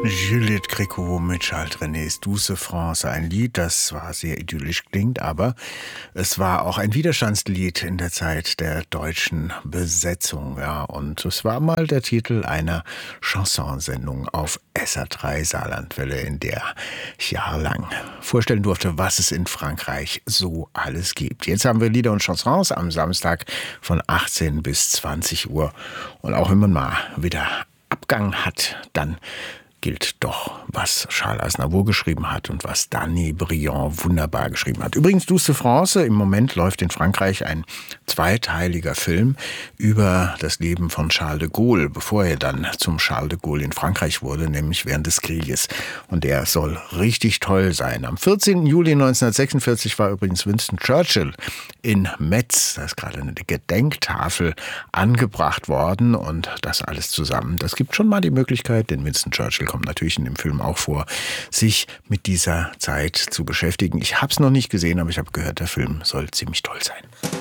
Juliette Gréco mit Charles Renés Douce France, ein Lied, das zwar sehr idyllisch klingt, aber es war auch ein Widerstandslied in der Zeit der deutschen Besetzung. Ja, und es war mal der Titel einer Chansonsendung auf SA3 Saarlandwelle, in der ich jahrelang vorstellen durfte, was es in Frankreich so alles gibt. Jetzt haben wir Lieder und Chansons am Samstag von 18 bis 20 Uhr. Und auch wenn man mal wieder Abgang hat, dann gilt doch, was Charles Aznavour geschrieben hat und was Danny Briand wunderbar geschrieben hat. Übrigens, Douce France, im Moment läuft in Frankreich ein zweiteiliger Film über das Leben von Charles de Gaulle, bevor er dann zum Charles de Gaulle in Frankreich wurde, nämlich während des Krieges. Und der soll richtig toll sein. Am 14. Juli 1946 war übrigens Winston Churchill in Metz. Da ist gerade eine Gedenktafel angebracht worden und das alles zusammen. Das gibt schon mal die Möglichkeit, denn Winston Churchill kommt natürlich in dem Film auch vor, sich mit dieser Zeit zu beschäftigen. Ich habe es noch nicht gesehen, aber ich habe gehört, der Film soll ziemlich toll sein.